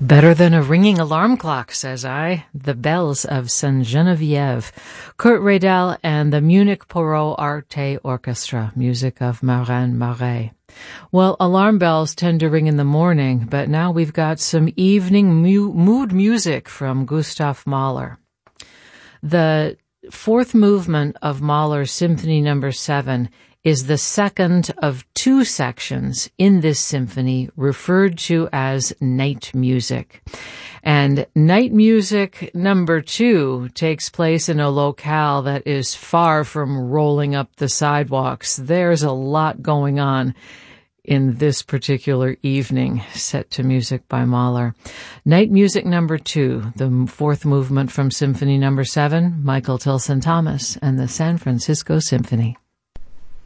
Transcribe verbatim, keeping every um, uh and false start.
Better than a ringing alarm clock, says I. The Bells of Saint Geneviève. Kurt Radel and the Munich Porot Arte Orchestra, music of Marin Marais. Well, alarm bells tend to ring in the morning, but now we've got some evening mu- mood music from Gustav Mahler. The fourth movement of Mahler's Symphony Number Seven is the second of two sections in this symphony referred to as night music. And night music number two takes place in a locale that is far from rolling up the sidewalks. There's a lot going on in this particular evening, set to music by Mahler. Night music number two, the fourth movement from Symphony Number Seven, Michael Tilson Thomas and the San Francisco Symphony.